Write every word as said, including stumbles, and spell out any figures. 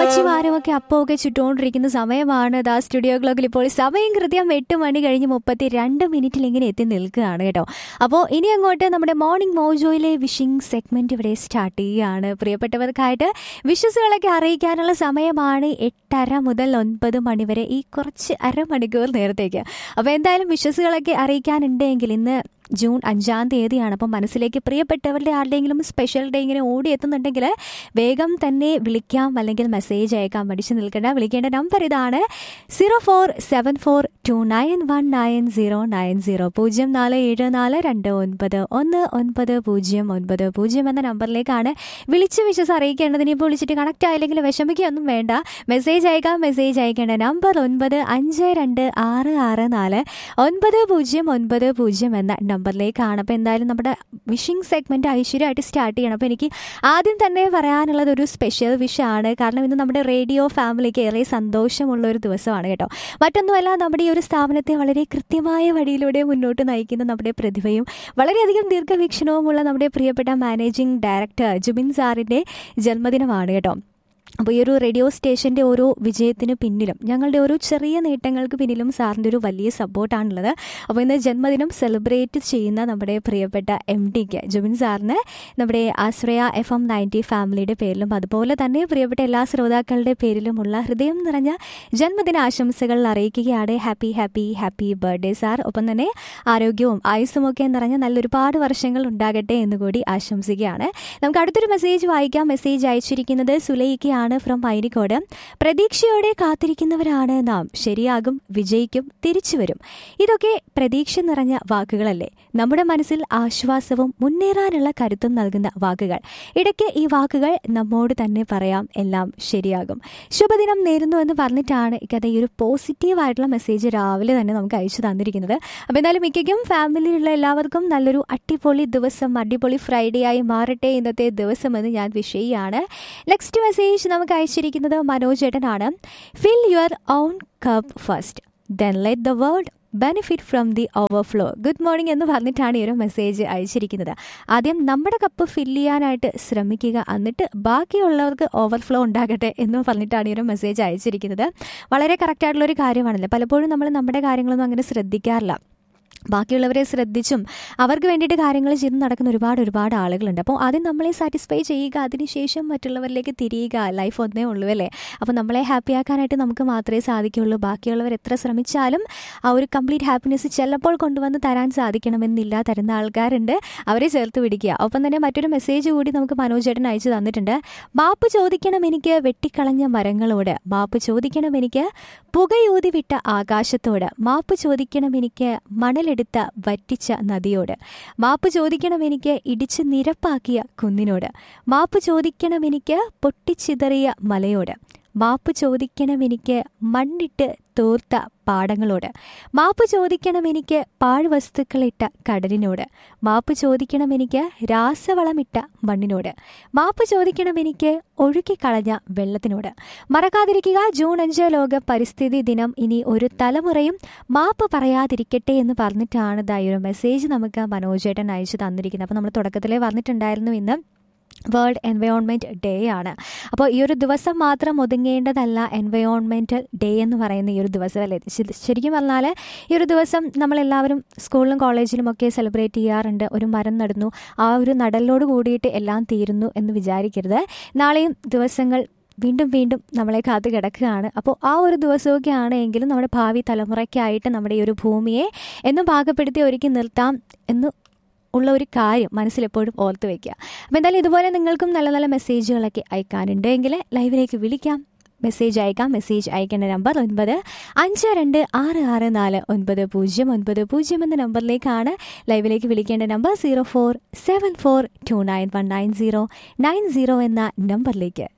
അമ്മച്ചിമാരുമൊക്കെ അപ്പമൊക്കെ ചുട്ടുകൊണ്ടിരിക്കുന്ന സമയമാണ്. ദാ സ്റ്റുഡിയോ ക്ലോക്കിൽ ഇപ്പോൾ സമയം കൃത്യം എട്ട് മണി കഴിഞ്ഞ് മുപ്പത്തി രണ്ട് മിനിറ്റിൽ ഇങ്ങനെ എത്തി നിൽക്കുകയാണ് കേട്ടോ. അപ്പോൾ ഇനി അങ്ങോട്ട് നമ്മുടെ മോർണിംഗ് മോജോയിലെ വിഷിംഗ് സെഗ്മെന്റ് ഇവിടെ സ്റ്റാർട്ട് ചെയ്യുകയാണ്. പ്രിയപ്പെട്ടവർക്കായിട്ട് വിഷസുകളൊക്കെ അറിയിക്കാനുള്ള സമയമാണ് എട്ടര മുതൽ ഒൻപത് മണി വരെ, ഈ കുറച്ച് അരമണിക്കൂർ നേരത്തേക്ക്. അപ്പോൾ എന്തായാലും വിഷസുകളൊക്കെ അറിയിക്കാനുണ്ടെങ്കിൽ ഇന്ന് ജൂൺ അഞ്ചാം തീയതിയാണ്. അപ്പം മനസ്സിലേക്ക് പ്രിയപ്പെട്ടവരുടെ ആരുടെയെങ്കിലും സ്പെഷ്യൽ ഡേ ഇങ്ങനെ ഓടിയെത്തുന്നുണ്ടെങ്കിൽ വേഗം തന്നെ വിളിക്കാം, അല്ലെങ്കിൽ മെസ്സേജ് അയക്കാം. മടിച്ചു നിൽക്കേണ്ട. വിളിക്കേണ്ട നമ്പർ ഇതാണ്: zero four seven four to nine one nine zero nine zero പൂജ്യം നാല് ഏഴ് നാല് രണ്ട് ഒൻപത് ഒന്ന് ഒൻപത് പൂജ്യം ഒൻപത് പൂജ്യം എന്ന നമ്പറിലേക്കാണ് വിളിച്ച് വിശ്വസം അറിയിക്കേണ്ടതിന്. ഇപ്പോൾ വിളിച്ചിട്ട് കണക്റ്റ് ആയില്ലെങ്കിൽ വിഷമിക്കുകയൊന്നും വേണ്ട, മെസ്സേജ് അയക്കാം. മെസ്സേജ് അയക്കേണ്ട നമ്പർ ഒൻപത് അഞ്ച് രണ്ട് ആറ് ആറ് നാല് ഒൻപത് പൂജ്യം ഒൻപത് പൂജ്യം എന്ന നമ്പറിലേക്കാണ്. അപ്പോൾ എന്തായാലും നമ്മുടെ വിഷിംഗ് സെഗ്മെൻറ്റ് ഐശ്വര്യമായിട്ട് സ്റ്റാർട്ട് ചെയ്യണം. അപ്പോൾ എനിക്ക് ആദ്യം തന്നെ പറയാനുള്ളത് ഒരു സ്പെഷ്യൽ വിഷാണ്. കാരണം ഇന്ന് നമ്മുടെ റേഡിയോ ഫാമിലിക്ക് ഏറെ സന്തോഷമുള്ള ഒരു ദിവസമാണ് കേട്ടോ. മറ്റൊന്നുമല്ല, നമ്മുടെ ഈ ഒരു സ്ഥാപനത്തെ വളരെ കൃത്യമായ വഴിയിലൂടെ മുന്നോട്ട് നയിക്കുന്ന നമ്മുടെ പ്രതിഭയും വളരെയധികം ദീർഘവീക്ഷണവുമുള്ള നമ്മുടെ പ്രിയപ്പെട്ട മാനേജിംഗ് ഡയറക്ടർ ജുബിൻ സാറിൻ്റെ ജന്മദിനമാണ് കേട്ടോ. അപ്പോൾ ഈ ഒരു റേഡിയോ സ്റ്റേഷൻ്റെ ഓരോ വിജയത്തിന് പിന്നിലും ഞങ്ങളുടെ ഓരോ ചെറിയ നേട്ടങ്ങൾക്ക് പിന്നിലും സാറിൻ്റെ ഒരു വലിയ സപ്പോർട്ടാണുള്ളത്. അപ്പോൾ ഇന്ന് ജന്മദിനം സെലിബ്രേറ്റ് ചെയ്യുന്ന നമ്മുടെ പ്രിയപ്പെട്ട എം ഡിക്ക് ജുബിൻ സാറിന് നമ്മുടെ ആശ്രയ എഫ് എം നയൻറ്റി ഫാമിലിയുടെ പേരിലും അതുപോലെ തന്നെ പ്രിയപ്പെട്ട എല്ലാ ശ്രോതാക്കളുടെ പേരിലുമുള്ള ഹൃദയം നിറഞ്ഞ ജന്മദിന ആശംസകൾ അറിയിക്കുകയാണ്. Happy happy happy birthday sir. ഒപ്പം തന്നെ ആരോഗ്യവും ആയുസ്സും ഒക്കെ നിറഞ്ഞ നല്ലൊരുപാട് വർഷങ്ങൾ ഉണ്ടാകട്ടെ എന്ന് കൂടി ആശംസിക്കുകയാണ്. നമുക്ക് അടുത്തൊരു മെസ്സേജ് വായിക്കാം. മെസ്സേജ് അയച്ചിരിക്കുന്നത് സുലൈക്കയാണ് ഫ്രം പൈനിക്കോട്. പ്രതീക്ഷയോടെ കാത്തിരിക്കുന്നവരാണ് നാം, ശരിയാകും, വിജയിക്കും, തിരിച്ചു വരും. ഇതൊക്കെ പ്രതീക്ഷ നിറഞ്ഞ വാക്കുകളല്ലേ? നമ്മുടെ മനസ്സിൽ ആശ്വാസവും മുന്നേറാനുള്ള കരുത്തും നൽകുന്ന വാക്കുകൾ. ഇടയ്ക്ക് ഈ വാക്കുകൾ നമ്മോട് തന്നെ പറയാം, എല്ലാം ശരിയാകും. ശുഭദിനം നേരുന്നു എന്ന് പറഞ്ഞിട്ടാണ് ഇക്കഥ ഈ ഒരു പോസിറ്റീവായിട്ടുള്ള മെസ്സേജ് രാവിലെ തന്നെ നമുക്ക് അയച്ചു തന്നിരിക്കുന്നത്. അപ്പോൾ എന്തായാലും മിക്കയ്ക്കും ഫാമിലിയിലുള്ള എല്ലാവർക്കും നല്ലൊരു അടിപൊളി ദിവസം, അടിപൊളി ഫ്രൈഡേ ആയി മാറട്ടെ ഇന്നത്തെ ദിവസം എന്ന് ഞാൻ വിഷ് ചെയ്യാണ്. നെക്സ്റ്റ് മെസ്സേജ് നമുക്ക് അയച്ചിരിക്കുന്നത് മനോജ് ചേട്ടനാണ്. Fill your own cup first, then let the world benefit from the overflow. Good morning എന്ന് പറഞ്ഞിട്ടാണ് ഈ ഒരു മെസ്സേജ് അയച്ചിരിക്കുന്നത്. ആദ്യം നമ്മുടെ കപ്പ് ഫില്ല് ചെയ്യാനായിട്ട് ശ്രമിക്കുക, എന്നിട്ട് ബാക്കിയുള്ളവർക്ക് ഓവർഫ്ലോ ഉണ്ടാകട്ടെ എന്ന് പറഞ്ഞിട്ടാണ് ഈ ഒരു മെസ്സേജ് അയച്ചിരിക്കുന്നത്. വളരെ കറക്റ്റായിട്ടുള്ളൊരു കാര്യമാണല്ലോ. പലപ്പോഴും നമ്മൾ നമ്മുടെ കാര്യങ്ങളൊന്നും അങ്ങനെ ശ്രദ്ധിക്കാറില്ല. ബാക്കിയുള്ളവരെ ശ്രദ്ധിച്ചും അവർക്ക് വേണ്ടിയിട്ട് കാര്യങ്ങൾ ചെയ്ത് നടക്കുന്ന ഒരുപാട് ഒരുപാട് ആളുകളുണ്ട്. അപ്പോൾ ആദ്യം നമ്മളെ സാറ്റിസ്ഫൈ ചെയ്യുക, അതിനുശേഷം മറ്റുള്ളവരിലേക്ക് തിരിയുക. ലൈഫ് ഒന്നേ ഉള്ളൂ അല്ലേ? അപ്പോൾ നമ്മളെ ഹാപ്പി ആക്കാനായിട്ട് നമുക്ക് മാത്രമേ സാധിക്കുകയുള്ളൂ. ബാക്കിയുള്ളവർ എത്ര ശ്രമിച്ചാലും ആ ഒരു കംപ്ലീറ്റ് ഹാപ്പിനെസ് ചിലപ്പോൾ കൊണ്ടുവന്ന് തരാൻ സാധിക്കണമെന്നില്ല. തരുന്ന ആൾക്കാരുണ്ട്, അവരെ ചേർത്ത് പിടിക്കുക. ഒപ്പം തന്നെ മറ്റൊരു മെസ്സേജ് കൂടി നമുക്ക് മനോജ് ചേട്ടൻ അയച്ചു തന്നിട്ടുണ്ട്. മാപ്പ് ചോദിക്കണം എനിക്ക് വെട്ടിക്കളഞ്ഞ മരങ്ങളോട്, മാപ്പ് ചോദിക്കണം എനിക്ക് പുകയൂതി വിട്ട ആകാശത്തോട്, മാപ്പ് ചോദിക്കണം എനിക്ക് മണലെടുത്ത വറ്റിച്ച നദിയോട്, മാപ്പ് ചോദിക്കണം എനിക്ക് ഇടിച്ച് നിരപ്പാക്കിയ കുന്നിനോട്, മാപ്പ് ചോദിക്കണം എനിക്ക് പൊട്ടിച്ചിതറിയ മലയോട്, മാപ്പ് ചോദിക്കണം എനിക്ക് മണ്ണിട്ട് തോർത്ത പാടങ്ങളോട്, മാപ്പ് ചോദിക്കണം എനിക്ക് പാഴ്വസ്തുക്കളിട്ട കടലിനോട്, മാപ്പ് ചോദിക്കണം എനിക്ക് രാസവളമിട്ട മണ്ണിനോട്, മാപ്പ് ചോദിക്കണം എനിക്ക് ഒഴുകിക്കളഞ്ഞ വെള്ളത്തിനോട്. മറക്കാതിരിക്കുക, ജൂൺ അഞ്ച് ലോക പരിസ്ഥിതി ദിനം. ഇനി ഒരു തലമുറയും മാപ്പ് പറയാതിരിക്കട്ടെ എന്ന് പറഞ്ഞിട്ടാണ് ഇതാ ഈ ഒരു മെസ്സേജ് നമുക്ക് മനോജേട്ടൻ അയച്ചു തന്നിരിക്കുന്നത്. അപ്പോൾ നമ്മൾ തുടക്കത്തിലേ പറഞ്ഞിട്ടുണ്ടായിരുന്നു ഇന്ന് വേൾഡ് എൻവയോൺമെൻറ്റ് ഡേ ആണ്. അപ്പോൾ ഈ ഒരു ദിവസം മാത്രം ഒതുങ്ങേണ്ടതല്ല എൻവയോൺമെൻറ്റൽ ഡേ എന്ന് പറയുന്ന ഈ ഒരു ദിവസം അല്ലേ? ശരിക്കും പറഞ്ഞാൽ ഈ ഒരു ദിവസം നമ്മളെല്ലാവരും സ്കൂളിലും കോളേജിലും ഒക്കെ സെലിബ്രേറ്റ് ചെയ്യാറുണ്ട്. ഒരു മരം നടുന്നു, ആ ഒരു നടലോട് കൂടിയിട്ട് എല്ലാം തീരുന്നു എന്ന് വിചാരിക്കരുത്. നാളെയും ദിവസങ്ങൾ വീണ്ടും വീണ്ടും നമ്മളെ കാത്ത് കിടക്കുകയാണ്. അപ്പോൾ ആ ഒരു ദിവസമൊക്കെ ആണെങ്കിലും നമ്മുടെ ഭാവി തലമുറയ്ക്കായിട്ട് നമ്മുടെ ഈ ഒരു ഭൂമിയെ എന്നും പാകപ്പെടുത്തി ഒരുക്കി നിർത്താം എന്ന് ഉള്ള ഒരു കാര്യം മനസ്സിലെപ്പോഴും ഓർത്ത് വയ്ക്കുക. അപ്പോൾ എന്തായാലും ഇതുപോലെ നിങ്ങൾക്കും നല്ല നല്ല മെസ്സേജുകളൊക്കെ അയക്കാനുണ്ടെങ്കിൽ ലൈവിലേക്ക് വിളിക്കാം, മെസ്സേജ് അയക്കാം. മെസ്സേജ് അയക്കേണ്ട നമ്പർ ഒൻപത് അഞ്ച് രണ്ട് ആറ് ആറ് നാല് ഒൻപത് പൂജ്യം ഒൻപത് പൂജ്യം എന്ന നമ്പറിലേക്കാണ്. ലൈവിലേക്ക് വിളിക്കേണ്ട number zero four seven four to nine one nine zero nine zero എന്ന നമ്പറിലേക്ക്.